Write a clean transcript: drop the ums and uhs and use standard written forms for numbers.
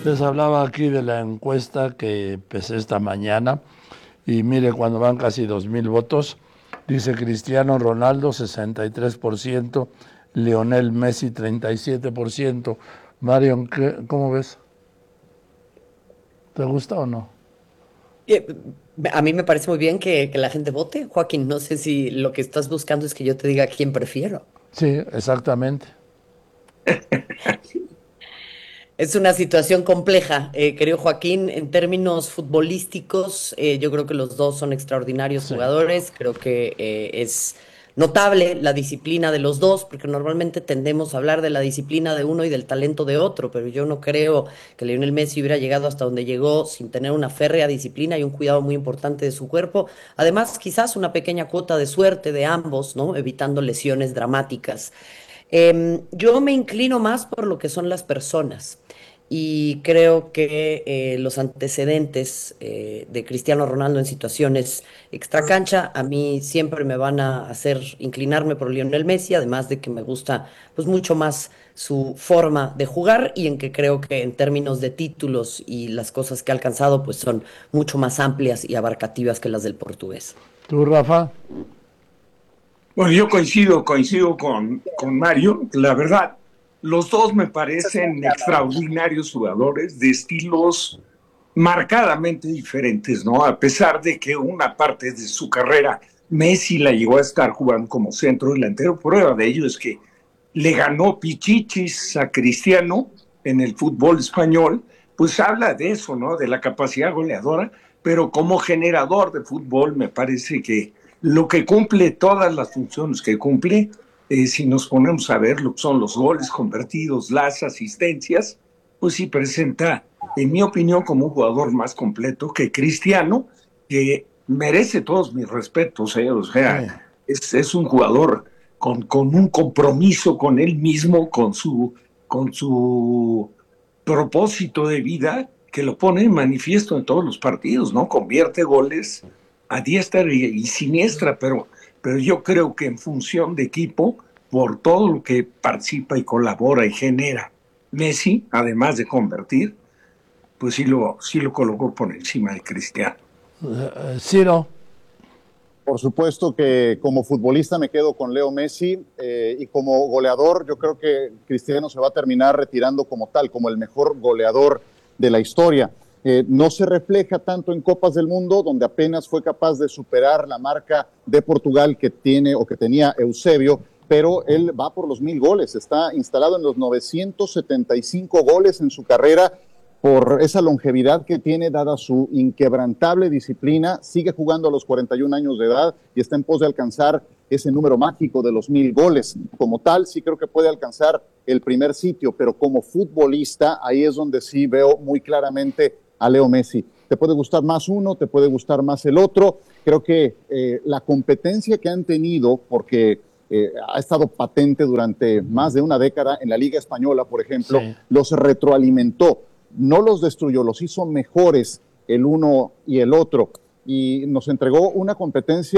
Les hablaba aquí de la encuesta que empecé esta mañana y mire, cuando van casi 2.000 votos, dice Cristiano Ronaldo 63%, Lionel Messi 37%. Marion, ¿cómo ves? ¿Te gusta o no? Eh, A mí me parece muy bien que la gente vote, Joaquín. No sé si lo que estás buscando es que yo te diga a quién prefiero. Sí, exactamente. Es una situación compleja, querido Joaquín. En términos futbolísticos, yo creo que los dos son extraordinarios Sí. jugadores. Creo que es notable la disciplina de los dos, porque normalmente tendemos a hablar de la disciplina de uno y del talento de otro, pero yo no creo que Lionel Messi hubiera llegado hasta donde llegó sin tener una férrea disciplina y un cuidado muy importante de su cuerpo. Además, quizás una pequeña cuota de suerte de ambos, ¿no? Evitando lesiones dramáticas. Yo me inclino más por lo que son las personas y creo que los antecedentes de Cristiano Ronaldo en situaciones extracancha a mí siempre me van a hacer inclinarme por Lionel Messi, además de que me gusta pues mucho más su forma de jugar y en que creo que en términos de títulos y las cosas que ha alcanzado pues son mucho más amplias y abarcativas que las del portugués. ¿Tú, Rafa? Bueno, yo coincido con Mario. La verdad, los dos me parecen extraordinarios jugadores de estilos marcadamente diferentes, ¿no? A pesar de que una parte de su carrera Messi la llegó a estar jugando como centro delantero, prueba de ello es que le ganó Pichichis a Cristiano en el fútbol español, pues habla de eso, ¿no? De la capacidad goleadora, pero como generador de fútbol me parece que lo que cumple todas las funciones que cumple, si nos ponemos a ver lo que son los goles convertidos, las asistencias, pues sí presenta, en mi opinión, como un jugador más completo que Cristiano, que merece todos mis respetos, ¿eh? O Sí. sea, es un jugador con un compromiso con él mismo, con su propósito de vida, que lo pone en manifiesto en todos los partidos, ¿no? Convierte goles a diestra y siniestra, pero yo creo que en función de equipo, por todo lo que participa y colabora y genera Messi, además de convertir, pues sí lo colocó por encima de Cristiano. Ciro, Por supuesto que como futbolista me quedo con Leo Messi y como goleador yo creo que Cristiano se va a terminar retirando como tal, como el mejor goleador de la historia. No se refleja tanto en Copas del Mundo, donde apenas fue capaz de superar la marca de Portugal que tiene o que tenía Eusebio, pero él va por los 1.000 goles, está instalado en los 975 goles en su carrera por esa longevidad que tiene, dada su inquebrantable disciplina, sigue jugando a los 41 años de edad y está en pos de alcanzar ese número mágico de los 1.000 goles. Como tal, sí creo que puede alcanzar el primer sitio, pero como futbolista, ahí es donde sí veo muy claramente a Leo Messi. Te puede gustar más uno, te puede gustar más el otro. Creo que la competencia que han tenido, porque ha estado patente durante más de una década en la Liga Española, por ejemplo, sí. los retroalimentó, no los destruyó, los hizo mejores el uno y el otro, y nos entregó una competencia